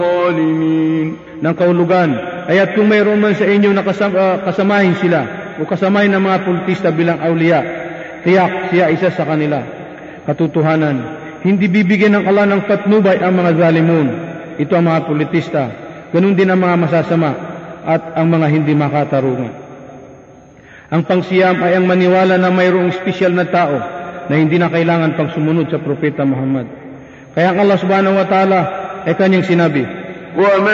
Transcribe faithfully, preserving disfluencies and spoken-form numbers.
ng kahulugan ay at kung mayroon man sa inyo na kasam, uh, kasamahin sila o kasamahin ng mga pultista bilang awliya, tiyak siya isa sa kanila. Katotohanan, hindi bibigyan ng Allah ng patnubay ang mga zalimun. Ito ang mga pulitista, ganun din ang mga masasama at ang mga hindi makatarungan. Ang pangsiyam ay ang maniwala na mayroong espesyal na tao na hindi na kailangan pang sumunod sa Propeta Muhammad. Kaya ang Allah subhanahu wa ta'ala ay kanyang sinabi,